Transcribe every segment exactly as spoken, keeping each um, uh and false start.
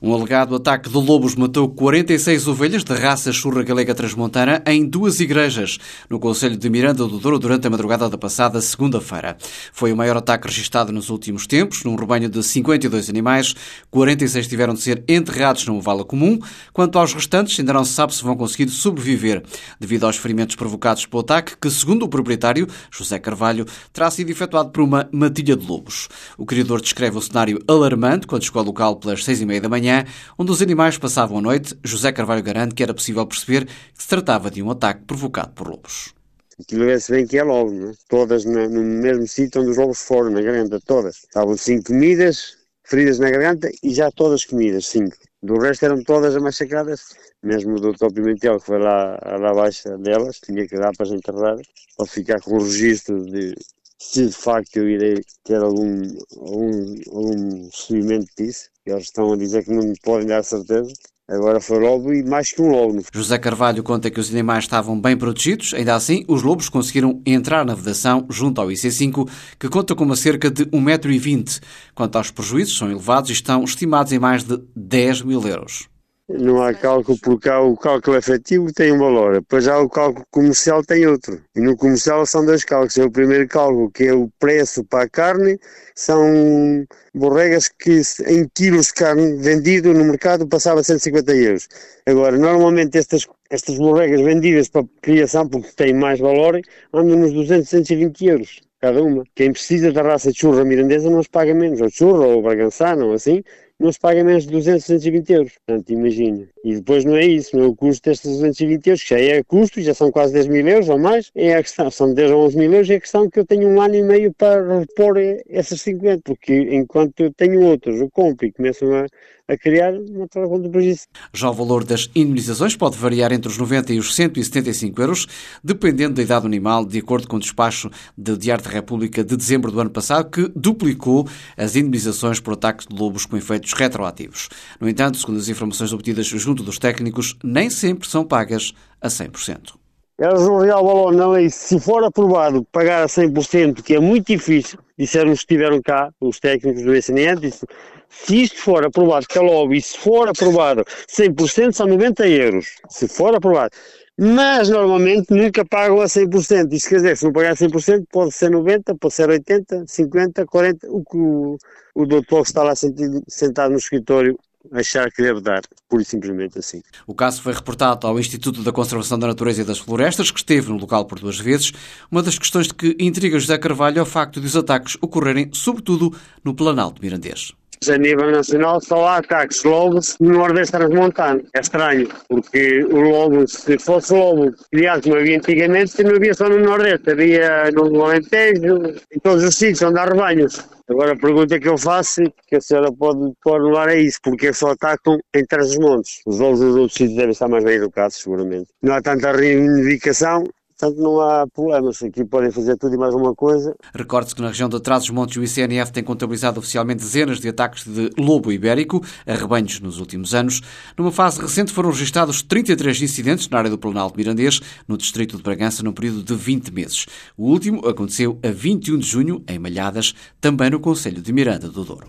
Um alegado ataque de lobos matou quarenta e seis ovelhas da raça churra galega transmontana em duas igrejas, no concelho de Miranda do Douro, durante a madrugada da passada segunda-feira. Foi o maior ataque registado nos últimos tempos, num rebanho de cinquenta e dois animais. quarenta e seis tiveram de ser enterrados numa vala comum. Quanto aos restantes, ainda não se sabe se vão conseguir sobreviver, devido aos ferimentos provocados pelo ataque, que, segundo o proprietário, José Carvalho, terá sido efetuado por uma matilha de lobos. O criador descreve o cenário alarmante quando chegou ao local pelas seis e meia da manhã, onde os animais passavam a noite. José Carvalho garante que era possível perceber que se tratava de um ataque provocado por lobos. Aquilo vê-se bem que é lobo, não é? Todas no, no mesmo sítio onde os lobos foram, na garganta, todas. Estavam cinco comidas, feridas na garganta e já todas comidas, cinco. Do resto eram todas massacradas, mesmo o doutor Pimentel, que foi lá à baixa delas, tinha que dar para as enterrar, para ficar com o registro de se de facto eu irei ter algum, algum, algum recebimento disso. Eles estão a dizer que não me podem dar certeza. Agora foi lobo e mais que um lobo. José Carvalho conta que os animais estavam bem protegidos. Ainda assim, os lobos conseguiram entrar na vedação junto ao I C cinco, que conta com uma cerca de um metro e vinte. Quanto aos prejuízos, são elevados e estão estimados em mais de dez mil euros. Não há cálculo, porque há o cálculo efetivo tem um valor, depois há o cálculo comercial tem outro. E no comercial são dois cálculos. É o primeiro cálculo, que é o preço para a carne, são borregas que em quilos de carne vendido no mercado passava a cento e cinquenta euros. Agora, normalmente estas, estas borregas vendidas para criação, porque têm mais valor, andam nos duzentos, duzentos e vinte euros cada uma. Quem precisa da raça de churra mirandesa não se paga menos, ou churra, ou bragançana, ou assim, não se paga menos de duzentos, duzentos e vinte euros. Portanto, imagina. E depois não é isso, não é o custo destes duzentos e vinte euros, que já é custo, já são quase dez mil euros ou mais, é a questão, são dez ou onze mil euros, é a questão que eu tenho um ano e meio para repor essas cinquenta, porque enquanto eu tenho outros, eu compro e começam a, a criar, não estou a conta para isso. Já o valor das indemnizações pode variar entre os noventa e os cento e setenta e cinco euros, dependendo da idade do animal, de acordo com o despacho do Diário da República de dezembro do ano passado, que duplicou as indemnizações por ataques de lobos com efeitos retroativos. No entanto, segundo as informações obtidas junto dos técnicos, nem sempre são pagas a cem por cento. Eles não real valor, não é isso. Se for aprovado pagar a cem por cento, que é muito difícil, disseram que estiveram cá, os técnicos do I C N E, disse, se isto for aprovado que é logo, e se for aprovado cem por cento são noventa euros, se for aprovado. Mas normalmente nunca pagam a cem por cento, isso quer dizer, se não pagar cem por cento pode ser noventa, pode ser oitenta, cinquenta, quarenta, o que o, o doutor que está lá sentido, sentado no escritório achar que deve dar, pura e simplesmente assim. O caso foi reportado ao Instituto da Conservação da Natureza e das Florestas, que esteve no local por duas vezes. Uma das questões de que intriga José Carvalho é o facto de os ataques ocorrerem, sobretudo, no Planalto Mirandês. A nível nacional só há ataques de lobos no Nordeste transmontano. É estranho, porque o lobo, se fosse lobo criado como havia antigamente, não havia só no Nordeste, havia no Alentejo, em todos os sítios onde há rebanhos. Agora a pergunta que eu faço, que a senhora pode, pode levar é isso, porque só atacam em Trás-os-Montes. Os lobos dos outros sítios devem estar mais bem educados, seguramente. Não há tanta reivindicação. Portanto, não há problemas. Aqui podem fazer tudo e mais uma coisa. Recorde-se que na região de Trás-os-Montes o I C N F tem contabilizado oficialmente dezenas de ataques de lobo ibérico a rebanhos nos últimos anos. Numa fase recente foram registados trinta e três incidentes na área do Planalto Mirandês, no distrito de Bragança, num período de vinte meses. O último aconteceu a vinte e um de junho, em Malhadas, também no concelho de Miranda do Douro.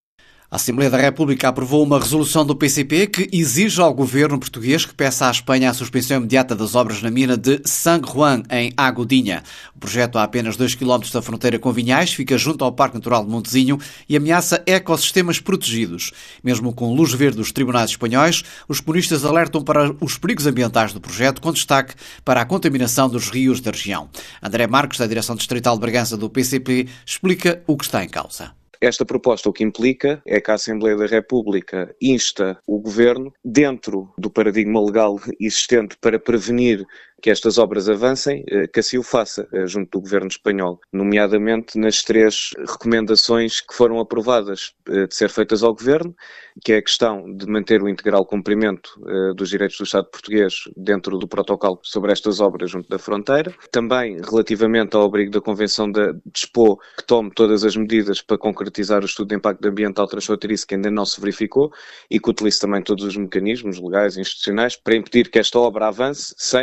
A Assembleia da República aprovou uma resolução do P C P que exige ao governo português que peça à Espanha a suspensão imediata das obras na mina de San Juan, em Agudinha. O projeto, a apenas dois quilómetros da fronteira com Vinhais, fica junto ao Parque Natural de Montezinho e ameaça ecossistemas protegidos. Mesmo com luz verde dos tribunais espanhóis, os comunistas alertam para os perigos ambientais do projeto, com destaque para a contaminação dos rios da região. André Marques, da Direção Distrital de Bragança do P C P, explica o que está em causa. Esta proposta o que implica é que a Assembleia da República insta o Governo, dentro do paradigma legal existente para prevenir que estas obras avancem, que assim o faça junto do Governo espanhol, nomeadamente nas três recomendações que foram aprovadas de ser feitas ao Governo, que é a questão de manter o integral cumprimento dos direitos do Estado português dentro do protocolo sobre estas obras junto da fronteira, também relativamente ao abrigo da Convenção da Expo, que tome todas as medidas para concretizar o estudo de impacto ambiental transfronteiriço que ainda não se verificou e que utilize também todos os mecanismos legais e institucionais para impedir que esta obra avance sem que esta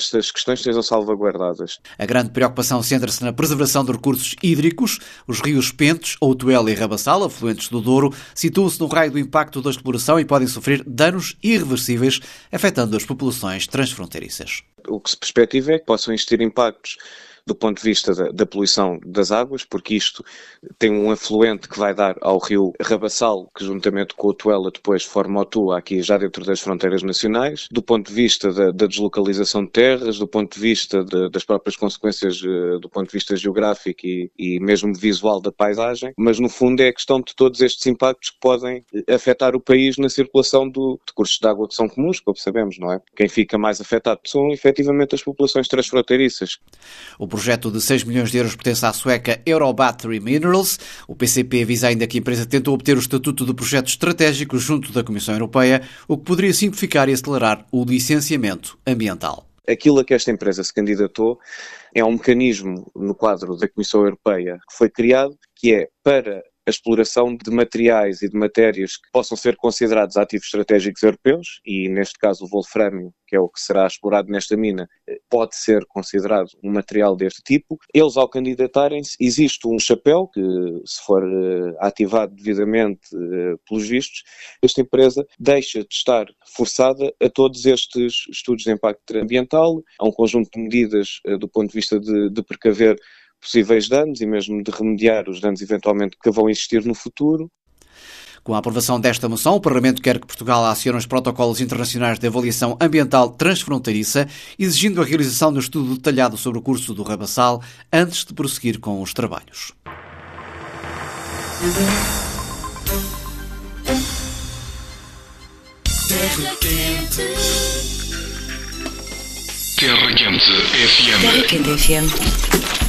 estas questões sejam salvaguardadas. A grande preocupação centra-se na preservação de recursos hídricos. Os rios Pentes, Outuela e Rabassal, afluentes do Douro, situam-se no raio do impacto da exploração e podem sofrer danos irreversíveis, afetando as populações transfronteiriças. O que se perspectiva é que possam existir impactos do ponto de vista da, da poluição das águas, porque isto tem um afluente que vai dar ao rio Rabassal, que juntamente com o Outuela depois forma o Tua, aqui já dentro das fronteiras nacionais, do ponto de vista da, da deslocalização de terras, do ponto de vista de, das próprias consequências do ponto de vista geográfico e, e mesmo visual da paisagem, mas no fundo é a questão de todos estes impactos que podem afetar o país na circulação do, de cursos de água que são comuns, como sabemos, não é? Quem fica mais afetado são efetivamente as populações transfronteiriças. O projeto de seis milhões de euros pertence à sueca Eurobattery Minerals. O P C P avisa ainda que a empresa tentou obter o estatuto de projeto estratégico junto da Comissão Europeia, o que poderia simplificar e acelerar o licenciamento ambiental. Aquilo a que esta empresa se candidatou é um mecanismo no quadro da Comissão Europeia que foi criado, que é para a exploração de materiais e de matérias que possam ser considerados ativos estratégicos europeus, e neste caso o wolframio, que é o que será explorado nesta mina, pode ser considerado um material deste tipo. Eles, ao candidatarem-se, existe um chapéu que, se for uh, ativado devidamente uh, pelos vistos, esta empresa deixa de estar forçada a todos estes estudos de impacto ambiental, a um conjunto de medidas uh, do ponto de vista de, de precaver possíveis danos e mesmo de remediar os danos eventualmente que vão existir no futuro. Com a aprovação desta moção, o Parlamento quer que Portugal acione os protocolos internacionais de avaliação ambiental transfronteiriça, exigindo a realização de um estudo detalhado sobre o curso do Rabassal antes de prosseguir com os trabalhos. Terra Quente. Terra Quente F M. Terra Quente F M.